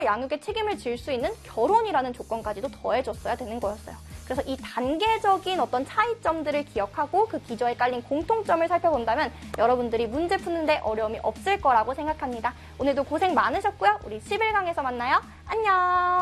양육의 책임을 질 수 있는 결혼이라는 조건까지도 더해줬어야 되는 거였어요. 그래서 이 단계적인 어떤 차이점들을 기억하고 그 기저에 깔린 공통점을 살펴본다면 여러분들이 문제 푸는데 어려움이 없을 거라고 생각합니다. 오늘도 고생 많으셨고요. 우리 11강에서 만나요. 안녕!